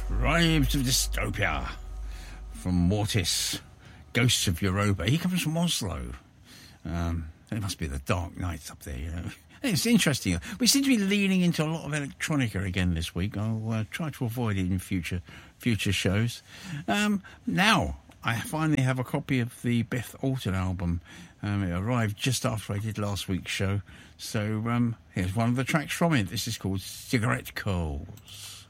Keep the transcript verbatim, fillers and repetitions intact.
Tribes of Dystopia from Mortis, Ghosts of Europa. He comes from Oslo. Um, it must be the dark nights up there, you know. It's interesting. We seem to be leaning into a lot of electronica again this week. I'll uh, try to avoid it in future future shows. Um, now, I finally have a copy of the Beth Orton album. Um, it arrived just after I did last week's show. So um, here's one of the tracks from it. This is called Cigarette Coals.